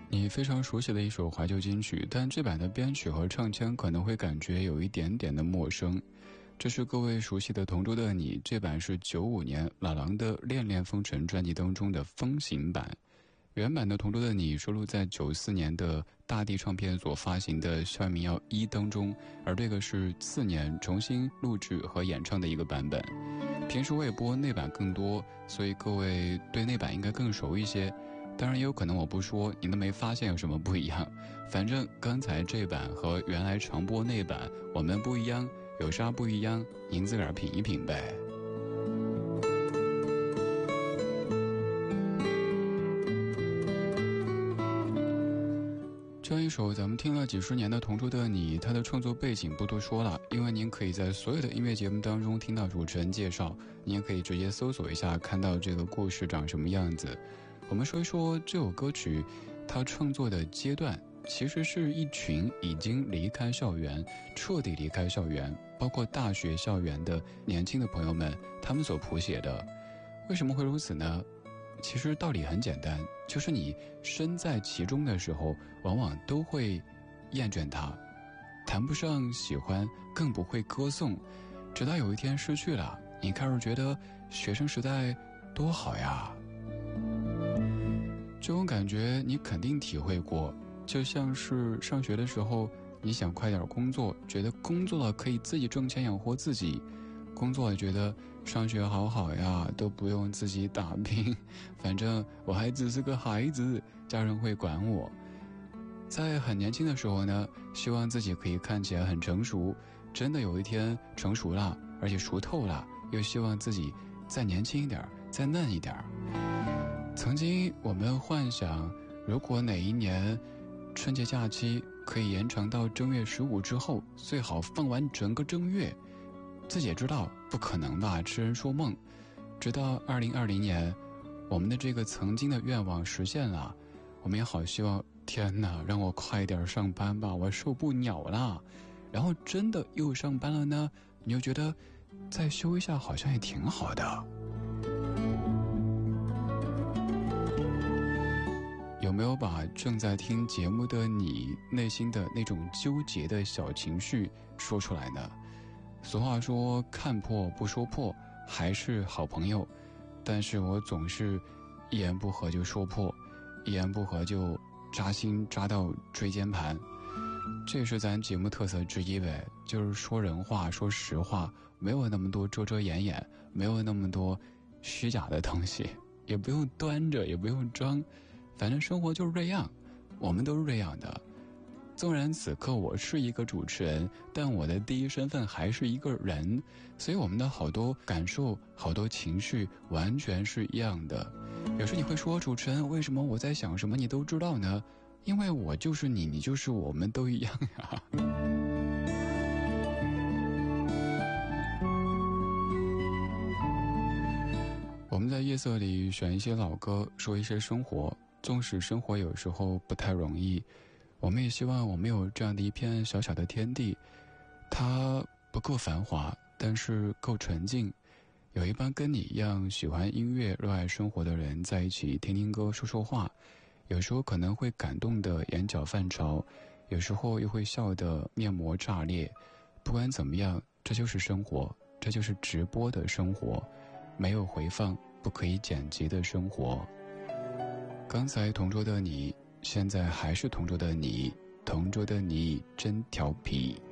你非常熟悉的一首怀旧金曲，但这版的编曲和唱腔可能会感觉有一点点的陌生。这是各位熟悉的《同桌的你》，这版是95年老狼的《恋恋风尘》专辑当中的风行版。原版的《同桌的你》收录在94年的大地唱片所发行的《校园民谣1》当中，而这个是次年重新录制和演唱的一个版本。平时我也播那版更多，所以各位对那版应该更熟一些。当然也有可能我不说你都没发现有什么不一样，反正刚才这版和原来常播那版我们不一样，有啥不一样您自个儿品一品呗。这样一首咱们听了几十年的《同桌的你》，它的创作背景不多说了，因为您可以在所有的音乐节目当中听到主持人介绍，您也可以直接搜索一下看到这个故事长什么样子。我们说一说这首歌曲它创作的阶段，其实是一群已经离开校园，彻底离开校园，包括大学校园的年轻的朋友们他们所谱写的。为什么会如此呢？其实道理很简单，就是你身在其中的时候往往都会厌倦它，谈不上喜欢，更不会歌颂，直到有一天失去了，你开始觉得学生时代多好呀。这种感觉你肯定体会过，就像是上学的时候你想快点工作，觉得工作了可以自己挣钱养活自己，工作了觉得上学好好呀，都不用自己打拼，反正我还只是个孩子，家人会管我。在很年轻的时候呢，希望自己可以看起来很成熟，真的有一天成熟了，而且熟透了，又希望自己再年轻一点，再嫩一点。曾经我们幻想，如果哪一年春节假期可以延长到正月15之后，最好放完整个正月。自己也知道不可能吧，痴人说梦。直到2020年，我们的这个曾经的愿望实现了，我们也好希望，天哪，让我快点上班吧，我受不了了。然后真的又上班了呢，你又觉得再休一下好像也挺好的。有没有把正在听节目的你内心的那种纠结的小情绪说出来呢？俗话说看破不说破还是好朋友，但是我总是一言不合就说破，一言不合就扎心扎到椎间盘。这是咱节目特色之一呗，就是说人话说实话，没有那么多遮遮掩掩，没有那么多虚假的东西，也不用端着，也不用装，反正生活就是这样，我们都是这样的。纵然此刻我是一个主持人，但我的第一身份还是一个人，所以我们的好多感受，好多情绪完全是一样的。有时你会说，主持人，为什么我在想什么你都知道呢？因为我就是你，你就是我们都一样呀。我们在夜色里选一些老歌，说一些生活，纵使生活有时候不太容易，我们也希望我们有这样的一片小小的天地，它不够繁华，但是够纯净，有一帮跟你一样喜欢音乐热爱生活的人在一起听听歌说说话，有时候可能会感动的眼角泛潮，有时候又会笑得面膜炸裂。不管怎么样，这就是生活，这就是直播的生活，没有回放不可以剪辑的生活。刚才同桌的你，现在还是同桌的你，同桌的你真调皮。